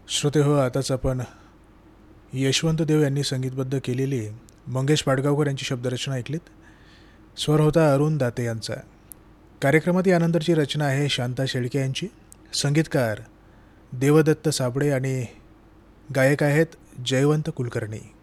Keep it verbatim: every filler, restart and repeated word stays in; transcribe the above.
श्रोते हो, आताच आपण यशवंत देव यांनी संगीतबद्ध केलेली मंगेश पाडगावकर यांची शब्दरचना ऐकलीत. स्वर होता अरुण दाते यांचा. कार्यक्रमात यानंतरची रचना आहे शांता शेळके यांची. संगीतकार देवदत्त साबळे आणि गायक आहेत जयवंत कुलकर्णी.